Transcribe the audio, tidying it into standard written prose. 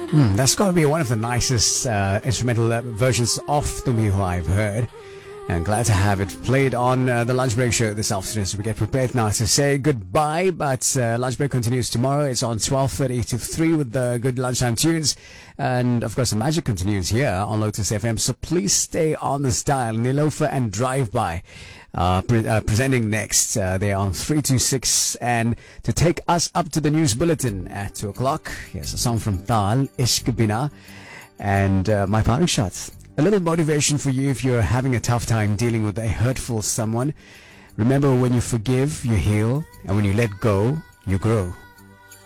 That's got to be one of the nicest instrumental versions of Tumhi Ho I've heard. And glad to have it played on the Lunch Break show this afternoon. So we get prepared now to say goodbye. But Lunch Break continues tomorrow. It's on 12:30 to 3 with the good lunchtime tunes. And of course, the magic continues here on Lotus FM. So please stay on this dial. Nilofer and Drive By presenting next. They're on 326. And to take us up to the news bulletin at 2 o'clock, here's a song from Tal, Ishq Bina. And my parting shot. A little motivation for you if you're having a tough time dealing with a hurtful someone. Remember, when you forgive, you heal. And when you let go, you grow.